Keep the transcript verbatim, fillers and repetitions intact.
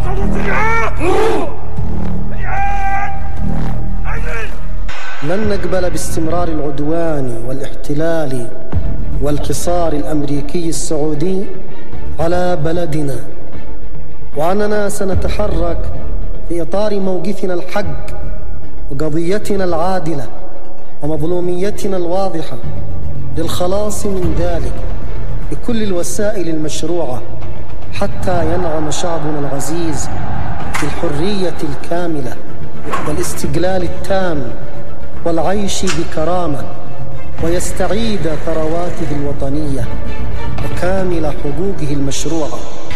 لن نقبل باستمرار العدوان والاحتلال والحصار الأمريكي السعودي على بلدنا، وأننا سنتحرك في إطار موقفنا الحق وقضيتنا العادلة ومظلوميتنا الواضحة للخلاص من ذلك بكل الوسائل المشروعة حتى ينعم شعبنا العزيز بالحرية الكاملة والاستقلال التام والعيش بكرامة، ويستعيد ثرواته الوطنية وكامل حقوقه المشروعة.